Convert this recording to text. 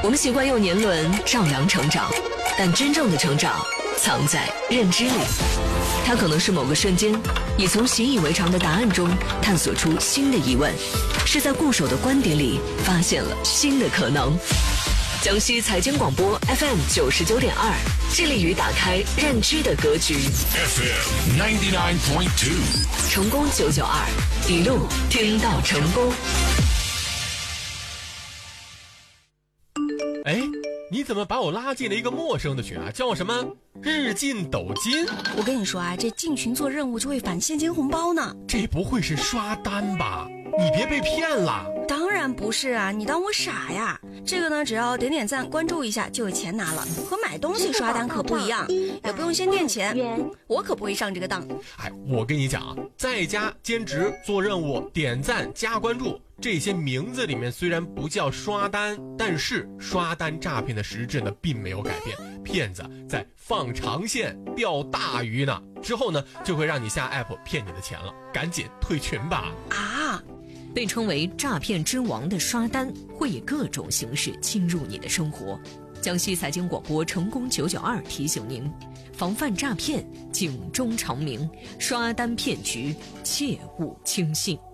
我们习惯用年轮丈量成长，但真正的成长藏在认知里。它可能是某个瞬间，你从习以为常的答案中探索出新的疑问，是在固守的观点里发现了新的可能。江西财经广播 FM 99.2，致力于打开认知的格局。 FM 99.2， 成功992，一路听到成功。 哎，你怎么把我拉进了一个陌生的群啊？叫什么日进斗金？ 我跟你说啊，这进群做任务就会返现金红包呢。 这不会是刷单吧？你别被骗了。 当然不是啊，你当我傻呀？这个呢，只要点点赞关注一下就有钱拿了，和买东西刷单可不一样，也不用先垫钱，我可不会上这个当。 哎，我跟你讲啊，在家兼职做任务点赞加关注，这些名字里面虽然不叫刷单，但是刷单诈骗的实质呢并没有改变，骗子在放长线钓大鱼呢，之后呢就会让你下 app 骗你的钱了，赶紧退群吧。 啊， 被称为诈骗之王的刷单会以各种形式侵入你的生活。江西财经广播成功992提醒您，防范诈骗，警钟长鸣，刷单骗局切勿轻信。